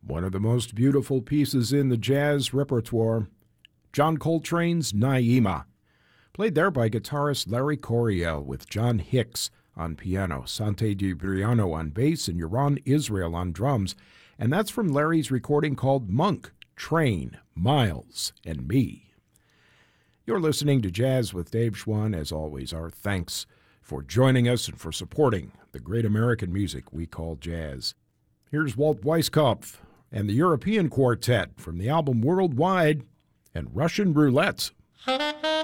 One of the most beautiful pieces in the jazz repertoire, John Coltrane's Naima, played there by guitarist Larry Coryell with John Hicks on piano, Sante DiBriano on bass, and Yaron Israel on drums. And that's from Larry's recording called Monk, Train, Miles, and Me. You're listening to Jazz with Dave Schwann. As always, our thanks for joining us and for supporting the great American music we call jazz. Here's Walt Weiskopf and the European Quartet from the album Worldwide and Russian Roulette.